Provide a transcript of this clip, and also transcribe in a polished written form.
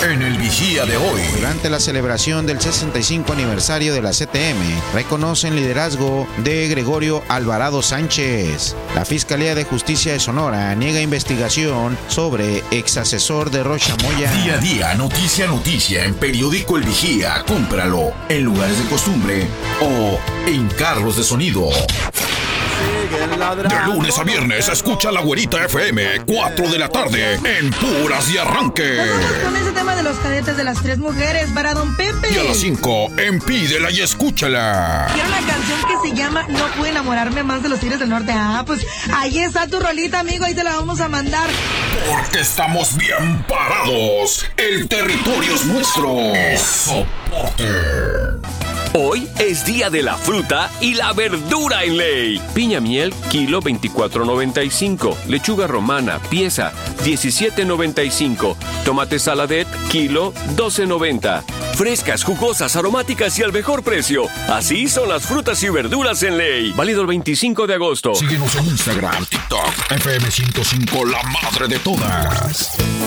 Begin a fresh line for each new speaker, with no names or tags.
en el Vigía de hoy.
Durante la celebración del 65 aniversario de la CTM, reconocen liderazgo de Gregorio Alvarado Sánchez. La Fiscalía de Justicia de Sonora niega investigación sobre exasesor de Rocha Moya.
Día a día, noticia a noticia, en Periódico El Vigía. Cómpralo en lugares de costumbre o en carros de sonido. De lunes a viernes, escucha La Güerita FM, 4 de la tarde, en Puras y Arranque.
Con ese tema de los cadetes de las 3 mujeres para Don Pepe.
Y a las 5, en Pídela y Escúchala.
Quiero una canción que se llama No puedo enamorarme más de los Tigres del Norte. Ah, pues ahí está tu rolita, amigo, ahí te la vamos a mandar.
Porque estamos bien parados. El territorio es nuestro. Soporte.
Hoy es día de la fruta y la verdura en ley. Piña miel, kilo 24.95. Lechuga romana, pieza 17.95. Tomate saladet, kilo 12.90. Frescas, jugosas, aromáticas y al mejor precio. Así son las frutas y verduras en ley. Válido el 25 de agosto.
Síguenos en Instagram, TikTok, FM 105, la madre de todas.